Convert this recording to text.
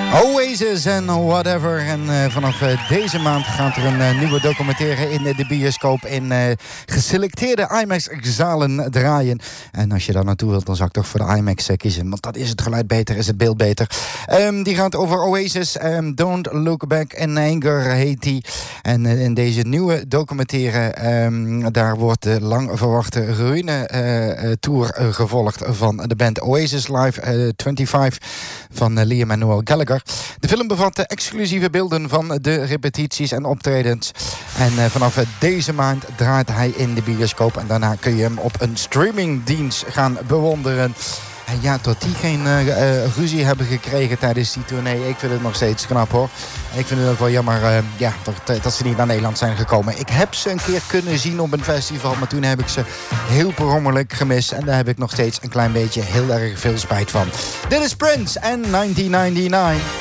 Oasis en Whatever. En vanaf deze maand gaat er een nieuwe documentaire in de bioscoop in geselecteerde IMAX-zalen draaien. En als je daar naartoe wilt, dan zou ik toch voor de IMAX kiezen. Want dat is het geluid beter, is het beeld beter. Die gaat over Oasis. Don't Look Back in Anger heet die. En in deze nieuwe documentaire, daar wordt de lang verwachte ruïne-tour gevolgd van de band Oasis Live 25 van Liam Manuel Gallagher. De film bevat exclusieve beelden van de repetities en optredens. En vanaf deze maand draait hij in de bioscoop. En daarna kun je hem op een streamingdienst gaan bewonderen. En ja, tot die geen ruzie hebben gekregen tijdens die tournee. Ik vind het nog steeds knap, hoor. Ik vind het ook wel jammer dat ze niet naar Nederland zijn gekomen. Ik heb ze een keer kunnen zien op een festival, maar toen heb ik ze heel per gemist. En daar heb ik nog steeds een klein beetje heel erg veel spijt van. Dit is Prince en 1999.